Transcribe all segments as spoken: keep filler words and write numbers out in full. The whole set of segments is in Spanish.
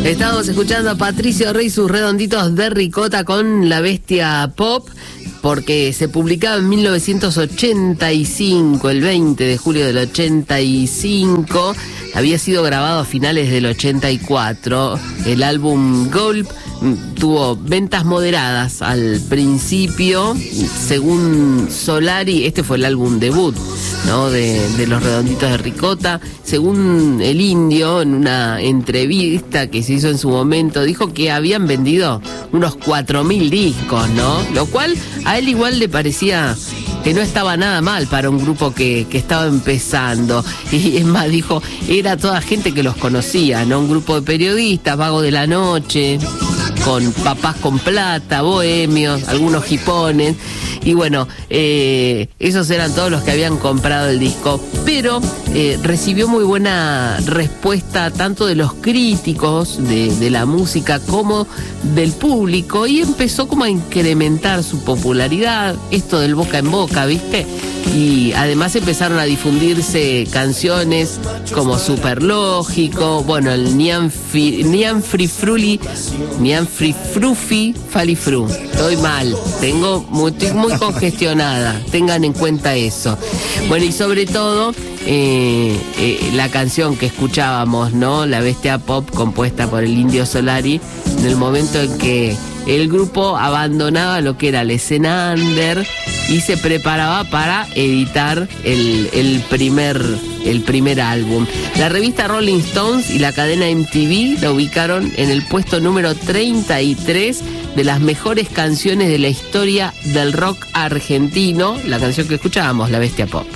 Estamos escuchando a Patricio Rey, sus redonditos de ricota con La Bestia Pop, porque se publicaba en mil novecientos ochenta y cinco, el veinte de julio del ochenta y cinco, había sido grabado a finales del ochenta y cuatro, el álbum Gulp tuvo ventas moderadas al principio, según Solari, este fue el álbum debut, ¿no? de, de los redonditos de ricota. Según el Indio, en una entrevista que se hizo en su momento, dijo que habían vendido unos cuatro mil discos, ¿no? Lo cual a él igual le parecía que no estaba nada mal para un grupo que, que estaba empezando. Y es más, dijo, era toda gente que los conocía, ¿no? Un grupo de periodistas, vagos de la noche, con papás con plata, bohemios, algunos hipones. Y bueno, eh, esos eran todos los que habían comprado el disco. Pero eh, recibió muy buena respuesta tanto de los críticos de, de la música como del público. Y empezó como a incrementar su popularidad, esto del boca en boca, ¿viste? Y además empezaron a difundirse canciones como Superlógico, bueno, el Nian Frifruli, Nian Frifrufi Falifru. Estoy mal, tengo muy, estoy muy congestionada, tengan en cuenta eso. Bueno, y sobre todo eh, eh, la canción que escuchábamos, ¿no? La Bestia Pop, compuesta por el Indio Solari, en el momento en que el grupo abandonaba lo que era la escena under y se preparaba para editar el, el, primer, el primer álbum. La revista Rolling Stones y la cadena M T V la ubicaron en el puesto número treinta y tres de las mejores canciones de la historia del rock argentino, la canción que escuchábamos, La Bestia Pop.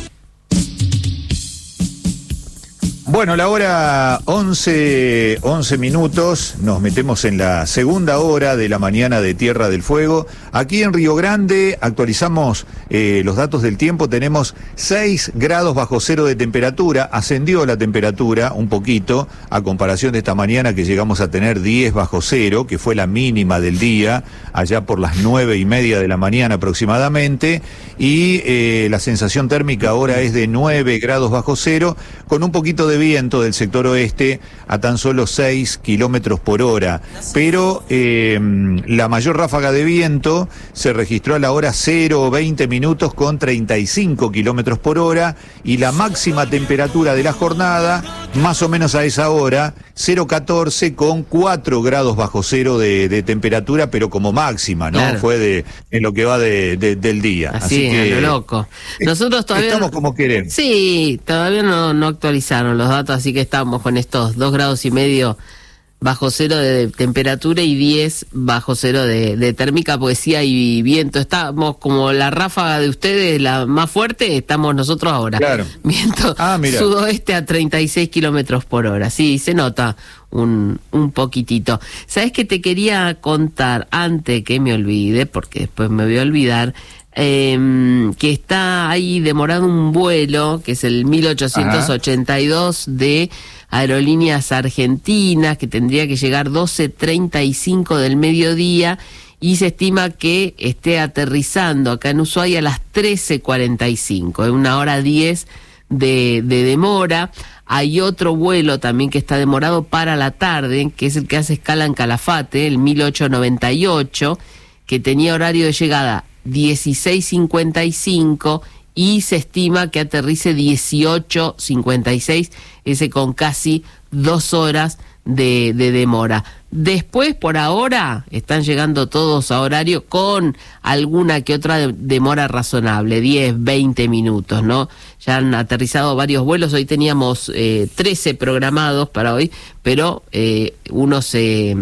Bueno, la hora once, once minutos, nos metemos en la segunda hora de la mañana de Tierra del Fuego. Aquí en Río Grande actualizamos eh, los datos del tiempo, tenemos seis grados bajo cero de temperatura, ascendió la temperatura un poquito a comparación de esta mañana que llegamos a tener diez bajo cero, que fue la mínima del día, allá por las nueve y media de la mañana aproximadamente, y eh, la sensación térmica ahora es de nueve grados bajo cero, con un poquito de viento del sector oeste a tan solo seis kilómetros por hora, pero eh, la mayor ráfaga de viento se registró a la hora cero veinte minutos con treinta y cinco kilómetros por hora, y la máxima temperatura de la jornada, más o menos a esa hora, cero catorce con cuatro grados bajo cero de, de temperatura, pero como máxima, ¿no? Claro. Fue de en lo que va de, de, del día. Así, Así que a lo loco. Nosotros todavía estamos como queremos. Sí, todavía no, no actualizaron los datos, así que estamos con estos dos grados y medio bajo cero de temperatura y diez bajo cero de, de térmica, poesía y viento. Estamos como la ráfaga de ustedes, la más fuerte, estamos nosotros ahora. Claro. Viento ah, sudoeste a treinta y seis kilómetros por hora. Sí, se nota un, un poquitito. ¿Sabes qué te quería contar antes que me olvide? Porque después me voy a olvidar. Eh, que está ahí demorado un vuelo, que es el mil ochocientos ochenta y dos Ajá. de Aerolíneas Argentinas, que tendría que llegar doce treinta y cinco del mediodía, y se estima que esté aterrizando acá en Ushuaia a las trece cuarenta y cinco, en una hora diez de, de demora. Hay otro vuelo también que está demorado para la tarde, que es el que hace escala en Calafate, el mil ochocientos noventa y ocho, que tenía horario de llegada dieciséis cincuenta y cinco y se estima que aterrice dieciocho cincuenta y seis, ese con casi dos horas de, de demora. Después, por ahora, están llegando todos a horario con alguna que otra de, demora razonable, diez, veinte minutos, ¿no? Ya han aterrizado varios vuelos, hoy teníamos eh, trece programados para hoy, pero eh, uno se...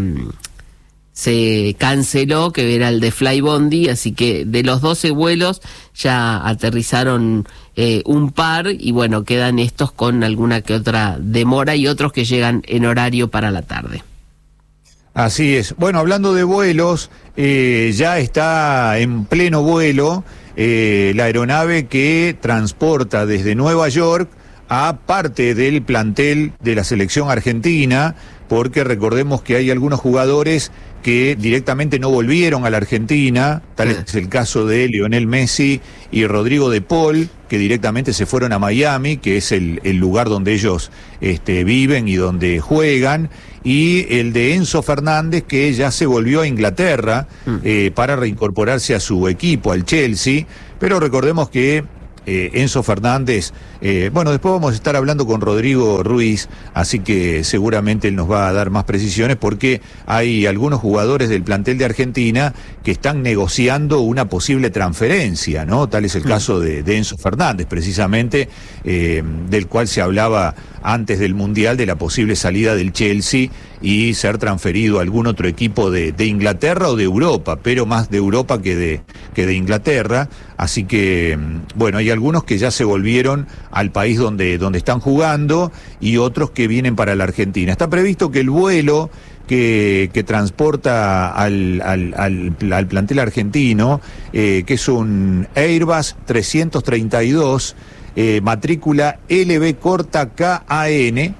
se canceló, que era el de Flybondi, así que de los doce vuelos ya aterrizaron eh, un par, y bueno, quedan estos con alguna que otra demora y otros que llegan en horario para la tarde. Así es. Bueno, hablando de vuelos, eh, ya está en pleno vuelo eh, la aeronave que transporta desde Nueva York a parte del plantel de la selección argentina, porque recordemos que hay algunos jugadores que directamente no volvieron a la Argentina, tal es el caso de Lionel Messi y Rodrigo de Paul, que directamente se fueron a Miami, que es el, el lugar donde ellos este, viven y donde juegan, y el de Enzo Fernández, que ya se volvió a Inglaterra eh, para reincorporarse a su equipo, al Chelsea, pero recordemos que Eh, Enzo Fernández, eh, bueno, después vamos a estar hablando con Rodrigo Ruiz, así que seguramente él nos va a dar más precisiones, porque hay algunos jugadores del plantel de Argentina que están negociando una posible transferencia, ¿no? Tal es el caso de, de Enzo Fernández, precisamente, eh, del cual se hablaba antes del Mundial, de la posible salida del Chelsea y ser transferido a algún otro equipo de, de Inglaterra o de Europa, pero más de Europa que de, que de Inglaterra. Así que, bueno, hay algunos que ya se volvieron al país donde, donde están jugando y otros que vienen para la Argentina. Está previsto que el vuelo que, que transporta al, al, al, al plantel argentino, eh, que es un Airbus trescientos treinta y dos, eh, matrícula L B corta K A N,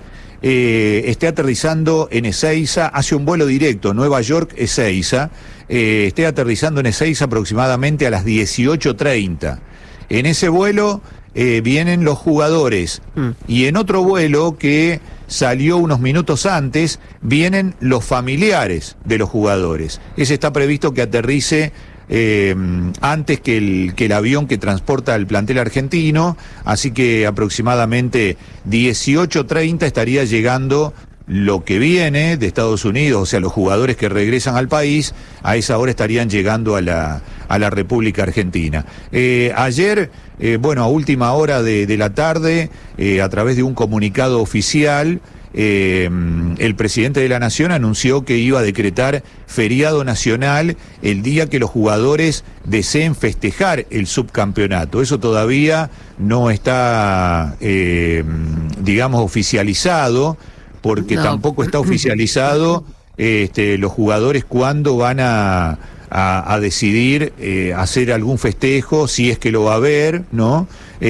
eh, esté aterrizando en Ezeiza, hace un vuelo directo, Nueva York-Ezeiza, eh, esté aterrizando en Ezeiza aproximadamente a las dieciocho treinta. En ese vuelo eh, vienen los jugadores mm. y en otro vuelo que salió unos minutos antes vienen los familiares de los jugadores. Ese está previsto que aterrice Eh, antes que el, que el avión que transporta al plantel argentino, así que aproximadamente dieciocho treinta estaría llegando lo que viene de Estados Unidos, o sea, los jugadores que regresan al país, a esa hora estarían llegando a la, a la República Argentina. Eh, ayer, eh, bueno, a última hora de, de la tarde, eh, a través de un comunicado oficial, Eh, el presidente de la Nación anunció que iba a decretar feriado nacional el día que los jugadores deseen festejar el subcampeonato. Eso todavía no está, eh, digamos, oficializado, porque no. tampoco está oficializado este, los jugadores cuándo van a, a, a decidir eh, hacer algún festejo, si es que lo va a haber, ¿no?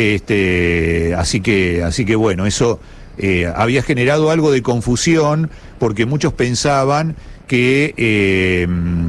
Este, así que, así que bueno, eso Eh, había generado algo de confusión, porque muchos pensaban que eh,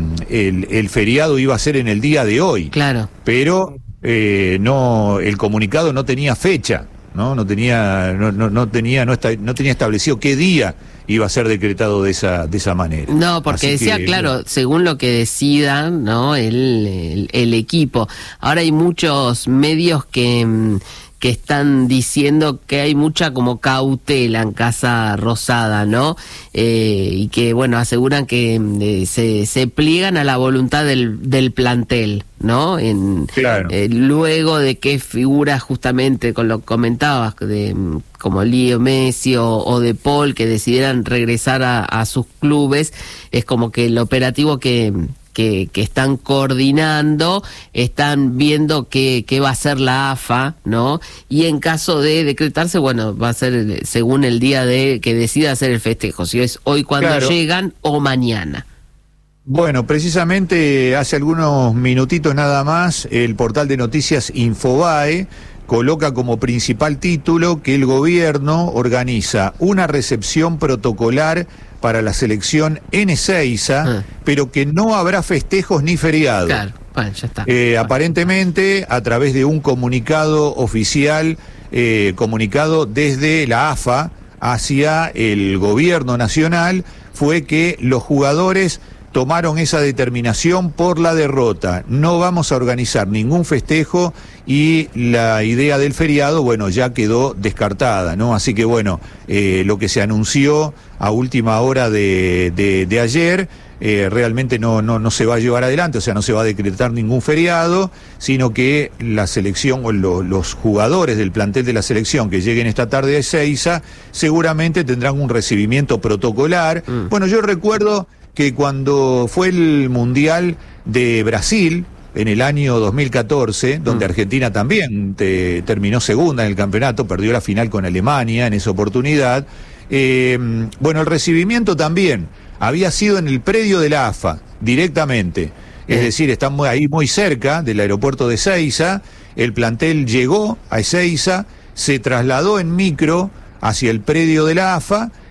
el, el feriado iba a ser en el día de hoy. Claro. Pero eh, no, el comunicado no tenía fecha, no, no tenía, no, no, no tenía, no, está, no tenía establecido qué día iba a ser decretado de esa, de esa manera. No, porque Así decía, que, claro, bueno, según lo que decidan, ¿no? El, el, el equipo. Ahora hay muchos medios que que están diciendo que hay mucha como cautela en Casa Rosada, ¿no? Eh, y que, bueno, aseguran que eh, se, se pliegan a la voluntad del, del plantel, ¿no? En, claro. eh, luego de que figuras justamente, con lo que comentabas, de, como Leo Messi o, o de Paul, que decidieran regresar a, a sus clubes, es como que el operativo que... Que, que están coordinando, están viendo qué, qué va a hacer la A F A, ¿no? Y en caso de decretarse, bueno, va a ser según el día de que decida hacer el festejo, si es hoy cuando claro. llegan o mañana. Bueno, precisamente hace algunos minutitos nada más, el portal de noticias Infobae coloca como principal título que el gobierno organiza una recepción protocolar para la selección en Ezeiza, ah. pero que no habrá festejos ni feriados. Claro, bueno, ya está. Eh, aparentemente, a través de un comunicado oficial, eh, comunicado desde la A F A hacia el gobierno nacional, fue que los jugadores tomaron esa determinación por la derrota. No vamos a organizar ningún festejo y la idea del feriado, bueno, ya quedó descartada, ¿no? Así que, bueno, eh, lo que se anunció a última hora de, de, de ayer eh, realmente no, no, no se va a llevar adelante, o sea, no se va a decretar ningún feriado, sino que la selección o lo, los jugadores del plantel de la selección que lleguen esta tarde a Ezeiza seguramente tendrán un recibimiento protocolar. Mm. Bueno, yo recuerdo que cuando fue el Mundial de Brasil, en el año dos mil catorce, donde mm. Argentina también te, terminó segunda en el campeonato, perdió la final con Alemania en esa oportunidad, eh, bueno, el recibimiento también había sido en el predio de la A F A, directamente, es eh. decir, están muy, ahí muy cerca del aeropuerto de Ezeiza, el plantel llegó a Ezeiza, se trasladó en micro hacia el predio de la A F A,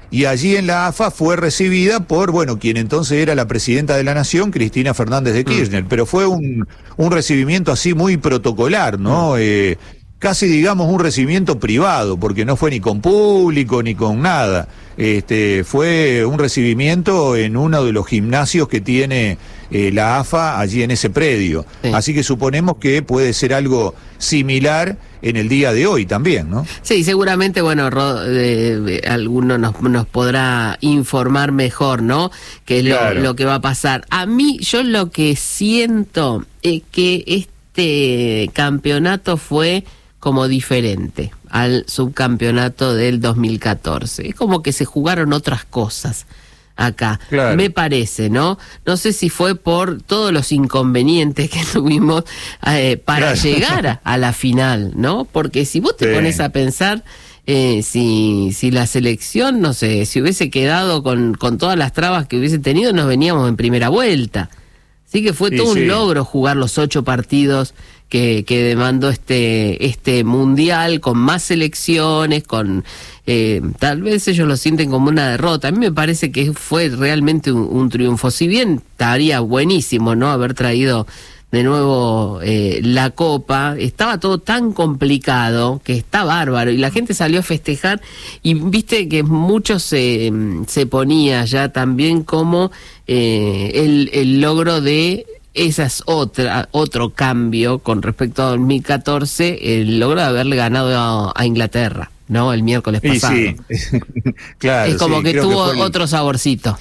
y allí en la A F A fue recibida por, bueno, quien entonces era la presidenta de la Nación, Cristina Fernández de Kirchner, mm. pero fue un, un recibimiento así muy protocolar, ¿no? Mm. Eh, casi digamos un recibimiento privado, porque no fue ni con público ni con nada. Este, fue un recibimiento en uno de los gimnasios que tiene eh, la A F A allí en ese predio. Sí. Así que suponemos que puede ser algo similar en el día de hoy también, ¿no? Sí, seguramente, bueno, Ro, eh, alguno nos, nos podrá informar mejor, ¿no? Qué es claro. lo, lo que va a pasar. A mí, yo lo que siento es que este campeonato fue como diferente al subcampeonato del dos mil catorce. Es como que se jugaron otras cosas acá, claro. me parece, ¿no? No sé si fue por todos los inconvenientes que tuvimos eh, para claro. llegar a, a la final, ¿no? Porque si vos te sí. pones a pensar, eh, si, si la selección, no sé, si hubiese quedado con, con todas las trabas que hubiese tenido, nos veníamos en primera vuelta. Así que fue sí, todo un sí. logro jugar los ocho partidos que, que demandó este este mundial, con más selecciones, con eh, tal vez ellos lo sienten como una derrota. A mí me parece que fue realmente un, un triunfo. Si bien estaría buenísimo, ¿no?, haber traído de nuevo eh, la Copa, estaba todo tan complicado que está bárbaro, y la gente salió a festejar, y viste que muchos se, se ponía ya también como eh, el, el logro de esas otra otro cambio con respecto a dos mil catorce, el logro de haberle ganado a, a Inglaterra, ¿no?, el miércoles pasado. Sí, sí. Claro, es como sí, que tuvo que el... otro saborcito.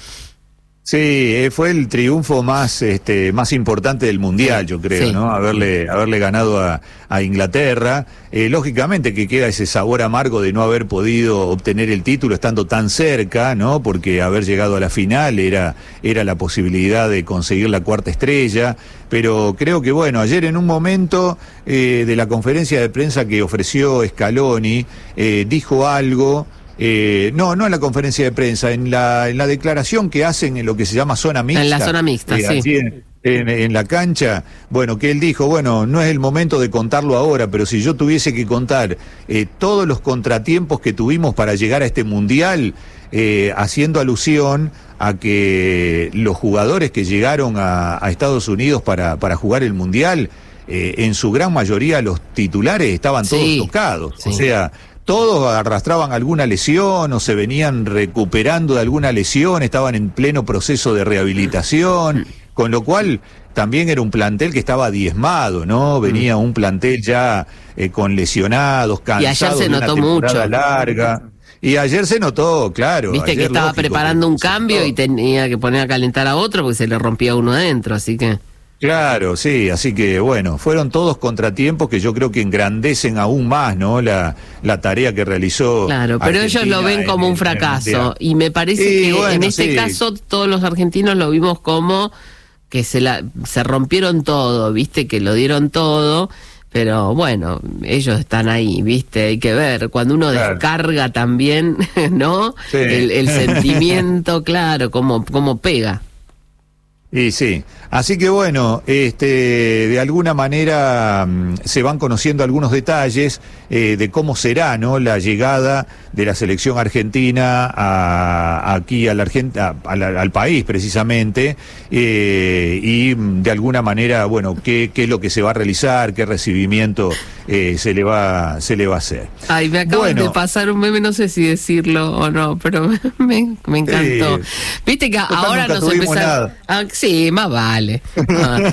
Sí, fue el triunfo más este más importante del Mundial, yo creo, sí. ¿no? Haberle haberle ganado a, a Inglaterra. Eh, lógicamente que queda ese sabor amargo de no haber podido obtener el título estando tan cerca, ¿no? Porque haber llegado a la final era, era la posibilidad de conseguir la cuarta estrella. Pero creo que, bueno, ayer en un momento eh, de la conferencia de prensa que ofreció Scaloni, eh, dijo algo... Eh, no, no en la conferencia de prensa, en la en la declaración que hacen en lo que se llama zona mixta. En la zona mixta, eh, sí. En, en, en la cancha, bueno, que él dijo, bueno, no es el momento de contarlo ahora, pero si yo tuviese que contar eh, todos los contratiempos que tuvimos para llegar a este mundial, eh, haciendo alusión a que los jugadores que llegaron a, a Estados Unidos para, para jugar el mundial, eh, en su gran mayoría los titulares estaban todos sí, tocados, sí. o sea... Todos arrastraban alguna lesión o se venían recuperando de alguna lesión, estaban en pleno proceso de rehabilitación, con lo cual también era un plantel que estaba diezmado, ¿no? Venía un plantel ya eh, con lesionados, cansados de una temporada larga. Y ayer se notó, claro. Viste que estaba lógico, preparando un cambio y tenía que poner a calentar a otro porque se le rompía uno adentro, así que... Claro, sí, así que bueno, fueron todos contratiempos que yo creo que engrandecen aún más, ¿no?, la, la tarea que realizó. Claro, pero Argentina, ellos lo ven como en, un fracaso, y me parece sí, que bueno, en este sí. caso todos los argentinos lo vimos como que se la se rompieron todo, viste, que lo dieron todo, pero bueno, ellos están ahí, viste, hay que ver, cuando uno claro. descarga también, ¿no?, sí. el, el sentimiento, claro, cómo, cómo pega. Y sí, así que bueno, este, de alguna manera um, se van conociendo algunos detalles eh, de cómo será, ¿no?, la llegada de la selección argentina a, aquí al, Argent a, al, al país precisamente, eh, y de alguna manera, bueno, qué, qué es lo que se va a realizar, qué recibimiento eh, se le va se le va a hacer. Ay, me acaban bueno, de pasar un meme, no sé si decirlo o no, pero me, me encantó. Eh, Viste que ahora nos empezaron... Ah, sí, más vale. Ah,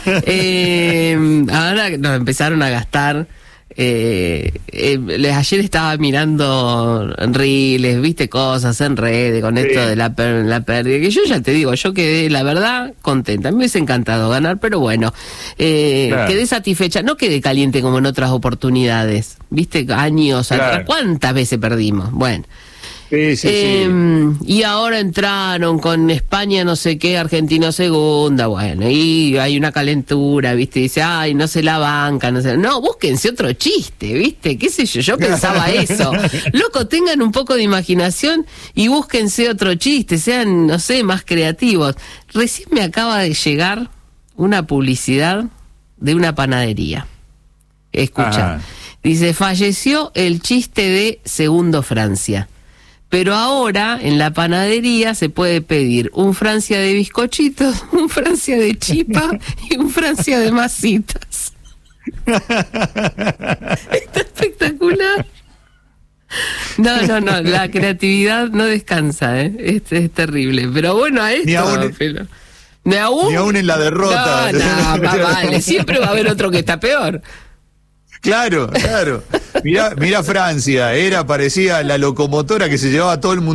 eh, ahora nos empezaron a gastar... Eh, eh, ayer estaba mirando reels, viste, cosas en redes con esto sí. de la, per la pérdida, que yo ya te digo, yo quedé, la verdad, contenta. Me hubiese encantado ganar, pero bueno, eh, claro. quedé satisfecha, no quedé caliente como en otras oportunidades, viste, años claro. atrás, ¿cuántas veces perdimos? Bueno. Sí, sí, eh, sí. Y ahora entraron con España no sé qué, Argentina segunda, bueno, y hay una calentura, viste, dice, ay, no se la banca, no sé, no, búsquense otro chiste, viste, qué sé yo, yo pensaba eso, loco, tengan un poco de imaginación y búsquense otro chiste, sean, no sé, más creativos. Recién me acaba de llegar una publicidad de una panadería, escucha, Ajá. dice, falleció el chiste de Segundo Francia. Pero ahora en la panadería se puede pedir un Francia de bizcochitos, un Francia de chipa y un Francia de masitas. Está espectacular. No, no, no, la creatividad no descansa, ¿eh? Es, es terrible. Pero bueno, a esto... Ni aún, pero, ni aún, ni aún en la derrota. No, no, más vale, siempre va a haber otro que está peor. Claro, claro. Mirá, mirá Francia, era, parecía la locomotora que se llevaba a todo el mundo.